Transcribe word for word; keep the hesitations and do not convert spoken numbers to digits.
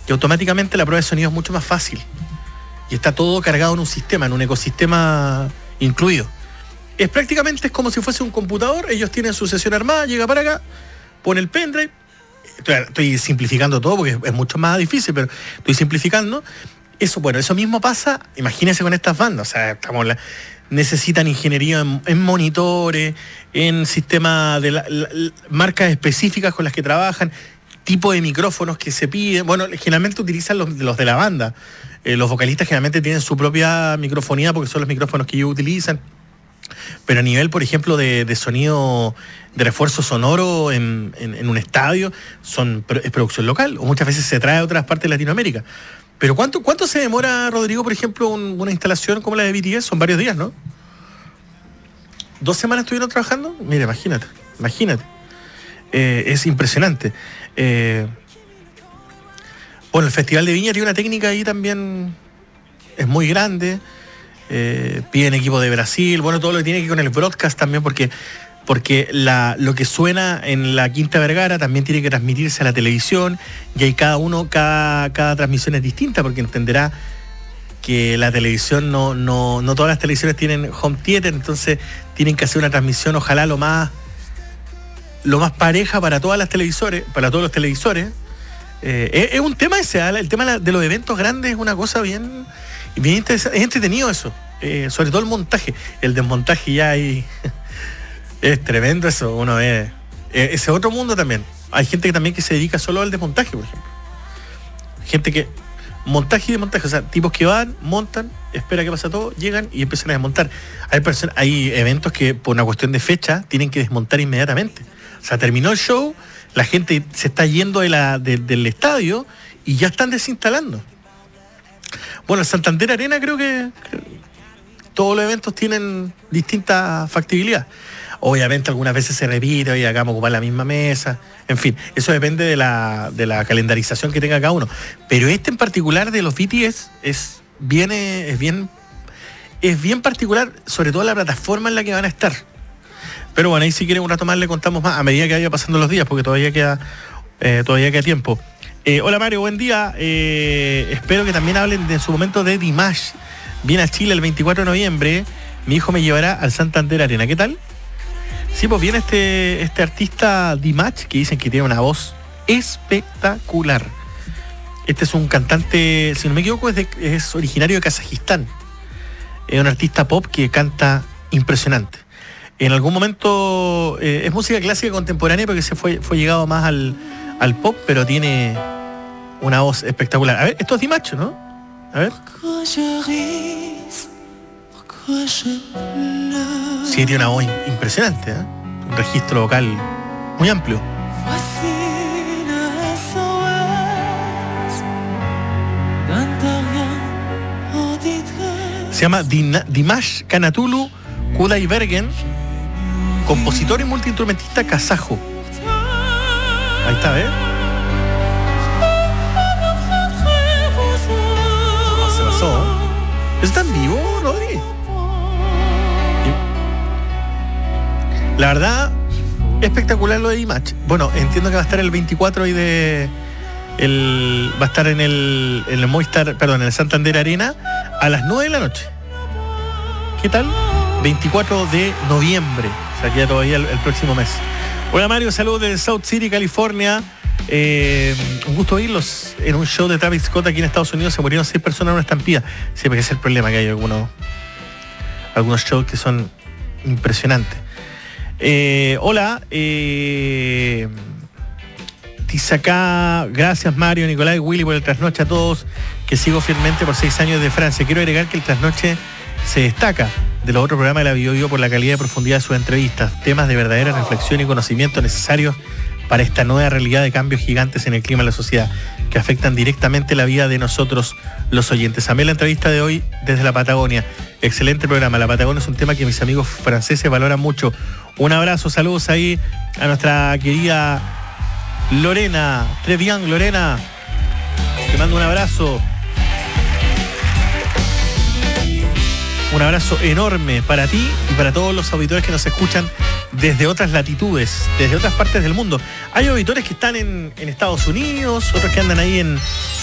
que automáticamente la prueba de sonido es mucho más fácil. Y está todo cargado en un sistema, en un ecosistema incluido. Es prácticamente es como si fuese un computador, ellos tienen su sesión armada, llega para acá, pone el pendrive. Estoy, estoy simplificando todo porque es, es mucho más difícil, pero estoy simplificando. Eso, bueno, eso mismo pasa, imagínense con estas bandas, o sea, estamos la, necesitan ingeniería en, en monitores, en sistemas de la, la, la, marcas específicas con las que trabajan, tipo de micrófonos que se piden. Bueno, generalmente utilizan los, los de la banda. Eh, los vocalistas generalmente tienen su propia microfonía porque son los micrófonos que ellos utilizan. Pero a nivel, por ejemplo, de, de sonido, de refuerzo sonoro en, en, en un estadio, son, es producción local, o muchas veces se trae a otras partes de Latinoamérica. Pero ¿cuánto, cuánto se demora, Rodrigo, por ejemplo, un, una instalación como la de B T S? Son varios días, ¿no? ¿Dos semanas estuvieron trabajando? Mira, imagínate, imagínate. Eh, es impresionante. Eh, bueno, el Festival de Viña tiene una técnica ahí también, es muy grande. Eh, piden equipo de Brasil, bueno, todo lo que tiene que ver con el broadcast también, porque, porque la, lo que suena en la Quinta Vergara también tiene que transmitirse a la televisión, y ahí cada uno, cada, cada transmisión es distinta, porque entenderá que la televisión no, no, no todas las televisiones tienen home theater, entonces tienen que hacer una transmisión ojalá lo más lo más pareja para todas las televisores, para todos los televisores. Eh, es, es un tema ese, ¿eh? El tema de los eventos grandes es una cosa bien Bien interesante, es entretenido eso, eh, sobre todo el montaje. El desmontaje ya hay, es tremendo eso, uno ve, eh, ese otro mundo también. Hay gente que también que se dedica solo al desmontaje, por ejemplo. Gente que, montaje y desmontaje, o sea, tipos que van, montan, espera que pasa todo, llegan y empiezan a desmontar. Hay personas, hay eventos que por una cuestión de fecha tienen que desmontar inmediatamente. O sea, terminó el show, la gente se está yendo de la, de, del estadio y ya están desinstalando. Bueno, el Santander Arena creo que, que todos los eventos tienen distinta factibilidad. Obviamente algunas veces se repite, oye, acá vamos a ocupar la misma mesa. En fin, eso depende de la, de la calendarización que tenga cada uno. Pero este en particular de los B T S es bien, es bien, es bien particular, sobre todo la plataforma en la que van a estar. Pero bueno, ahí si quieren un rato más le contamos más a medida que vaya pasando los días, porque todavía queda, eh, todavía queda tiempo. Eh, hola Mario, buen día. Eh, espero que también hablen de, en su momento de Dimash. Viene a Chile el veinticuatro de noviembre. Mi hijo me llevará al Santander Arena. ¿Qué tal? Sí, pues viene este, este artista Dimash, que dicen que tiene una voz espectacular. Este es un cantante, si no me equivoco, es, de, es originario de Kazajistán. Es un artista pop que canta impresionante. En algún momento eh, es música clásica contemporánea porque se fue, fue llegado más al, al pop, pero tiene una voz espectacular. A ver, esto es Dimash, ¿no? A ver. Sí, tiene una voz impresionante, ¿eh? Un registro vocal muy amplio. Se llama Dina, Dimash Kanatulu Kudaibergen, compositor y multiinstrumentista kazajo. Ahí está, ¿eh? Oh, se pasó. ¿Está en vivo, Rodri? La verdad, espectacular lo de Dimash. Bueno, entiendo que va a estar el veinticuatro y de... El, va a estar en el, en el Movistar, perdón, en el Santander Arena a las nueve de la noche. ¿Qué tal? veinticuatro de noviembre, o sea, queda todavía el, el próximo mes. Hola Mario, saludos desde South City, California. Eh, un gusto oírlos. En un show de Travis Scott aquí en Estados Unidos se murieron seis personas en una estampida. Siempre que es el problema, que hay algunos algunos shows que son impresionantes. Eh, hola, eh, Tizacá, gracias Mario, Nicolás y Willy por el trasnoche a todos, que sigo fielmente por seis años de Francia. Quiero agregar que el trasnoche se destaca de los otros programas de la Bio Bio por la calidad y profundidad de sus entrevistas, temas de verdadera reflexión y conocimiento necesarios para esta nueva realidad de cambios gigantes en el clima de la sociedad, que afectan directamente la vida de nosotros, los oyentes. Amé la entrevista de hoy desde la Patagonia. Excelente programa. La Patagonia es un tema que mis amigos franceses valoran mucho. Un abrazo, saludos ahí a nuestra querida Lorena. Très bien, Lorena. Te mando un abrazo. Un abrazo enorme para ti y para todos los auditores que nos escuchan desde otras latitudes, desde otras partes del mundo. Hay auditores que están en, en Estados Unidos, otros que andan ahí en,